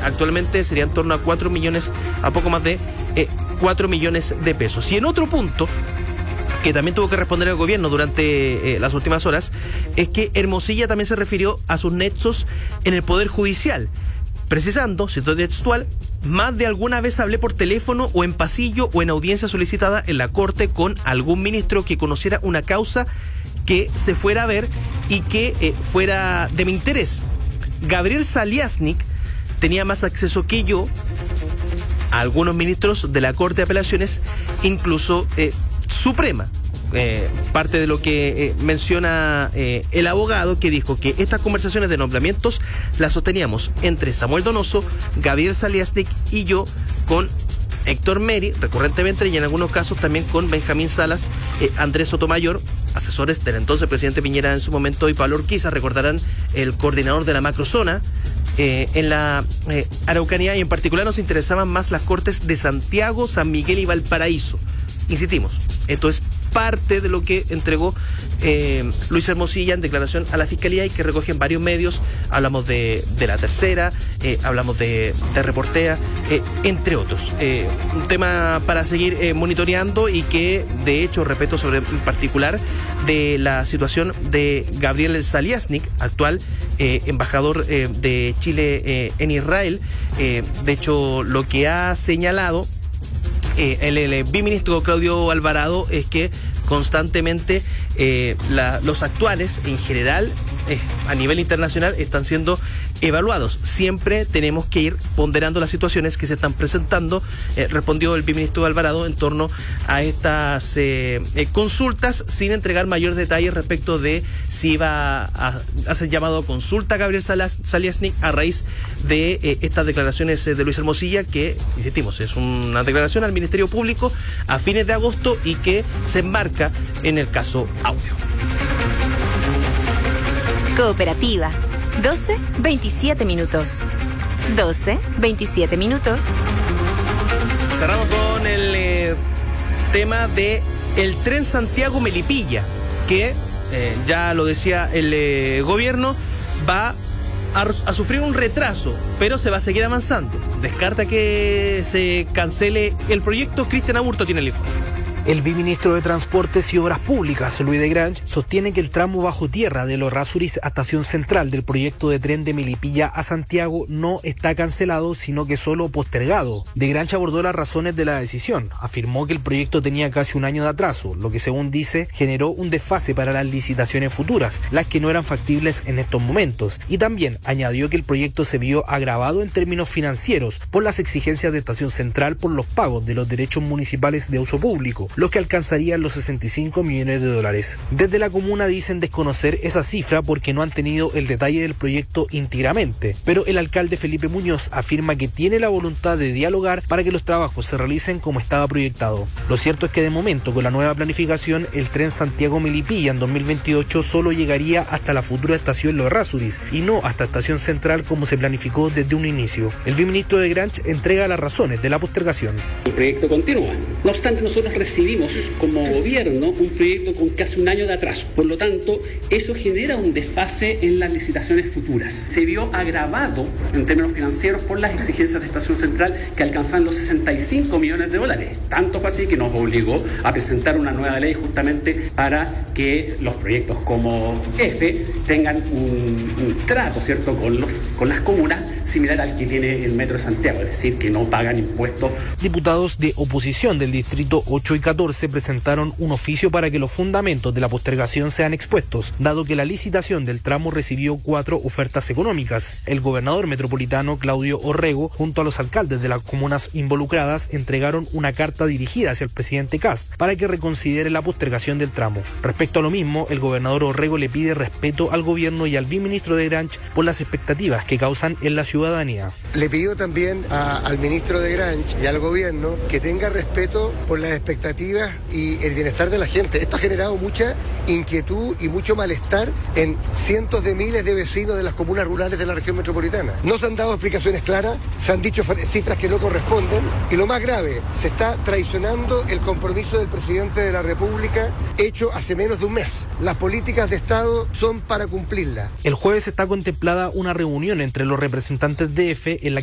actualmente sería en torno a 4 millones, a poco más de 4 millones de pesos. Y en otro punto que también tuvo que responder el gobierno durante las últimas horas, es que Hermosilla también se refirió a sus nexos en el Poder Judicial, precisando, cito textual, más de alguna vez hablé por teléfono o en pasillo o en audiencia solicitada en la Corte con algún ministro que conociera una causa que se fuera a ver y que fuera de mi interés. Gabriel Saliasnik tenía más acceso que yo a algunos ministros de la Corte de Apelaciones, incluso Suprema. Parte de lo que menciona el abogado, que dijo que estas conversaciones de nombramientos las sosteníamos entre Samuel Donoso, Gabriel Saliasnik y yo, con Héctor Meri, recurrentemente, y en algunos casos también con Benjamín Salas, Andrés Sotomayor, asesores del entonces presidente Piñera en su momento, y Pablo Urquiza, recordarán, el coordinador de la macrozona en la Araucanía, y en particular nos interesaban más las cortes de Santiago, San Miguel y Valparaíso. Insistimos, esto es parte de lo que entregó Luis Hermosilla en declaración a la Fiscalía y que recogen varios medios. Hablamos de La Tercera, hablamos de Reportea, entre otros. Un tema para seguir monitoreando y que, de hecho, respeto sobre en particular de la situación de Gabriel Saliasnik, actual embajador de Chile en Israel. De hecho, lo que ha señalado el viceministro Claudio Alvarado es que constantemente los actuales en general a nivel internacional están siendo evaluados. Siempre tenemos que ir ponderando las situaciones que se están presentando, respondió el viceministro Alvarado en torno a estas consultas, sin entregar mayores detalles respecto de si iba a hacer llamado a consulta a Gabriel Saliasnik a raíz de estas declaraciones de Luis Hermosilla, que, insistimos, es una declaración al Ministerio Público a fines de agosto y que se enmarca en el caso Audio. Cooperativa. 12:27 minutos. 12:27 minutos. Cerramos con el tema de el tren Santiago-Melipilla, que ya lo decía el gobierno, va a sufrir un retraso, pero se va a seguir avanzando. Descarta que se cancele el proyecto. Cristian Aburto tiene el informe. El viceministro de Transportes y Obras Públicas, Luis de Grange, sostiene que el tramo bajo tierra de Los Errázuriz a Estación Central del proyecto de tren de Melipilla a Santiago no está cancelado, sino que solo postergado. De Grange abordó las razones de la decisión. Afirmó que el proyecto tenía casi un año de atraso, lo que, según dice, generó un desfase para las licitaciones futuras, las que no eran factibles en estos momentos. Y también añadió que el proyecto se vio agravado en términos financieros por las exigencias de Estación Central por los pagos de los derechos municipales de uso público, los que alcanzarían los 65 millones de dólares. Desde la comuna dicen desconocer esa cifra porque no han tenido el detalle del proyecto íntegramente, pero el alcalde Felipe Muñoz afirma que tiene la voluntad de dialogar para que los trabajos se realicen como estaba proyectado. Lo cierto es que de momento, con la nueva planificación, el tren Santiago-Melipilla en 2028 solo llegaría hasta la futura estación Los Errázuriz y no hasta Estación Central como se planificó desde un inicio. El viceministro de Grange entrega las razones de la postergación. El proyecto continúa. No obstante, nosotros recibimos como gobierno un proyecto con casi un año de atraso. Por lo tanto, eso genera un desfase en las licitaciones futuras. Se vio agravado en términos financieros por las exigencias de Estación Central, que alcanzan los 65 millones de dólares. Tanto fue así que nos obligó a presentar una nueva ley justamente para que los proyectos como F tengan un trato, ¿cierto?, con las comunas similar al que tiene el Metro de Santiago, es decir, que no pagan impuestos. Diputados de oposición del distrito 8 y 14 presentaron un oficio para que los fundamentos de la postergación sean expuestos, dado que la licitación del tramo recibió 4 ofertas económicas. El gobernador metropolitano Claudio Orrego, junto a los alcaldes de las comunas involucradas, entregaron una carta dirigida hacia el presidente Kast para que reconsidere la postergación del tramo. Respecto a lo mismo, el gobernador Orrego le pide respeto al gobierno y al viceministro de Grange por las expectativas que causan en la ciudadanía. Le pidió también al ministro de Grange y al gobierno que tenga respeto por las expectativas y el bienestar de la gente. Esto ha generado mucha inquietud y mucho malestar en cientos de miles de vecinos de las comunas rurales de la región metropolitana. No se han dado explicaciones claras, se han dicho cifras que no corresponden y lo más grave, se está traicionando el compromiso del presidente de la República hecho hace menos de un mes. Las políticas de Estado son para cumplirlas. El jueves está contemplada una reunión entre los representantes de EFE en la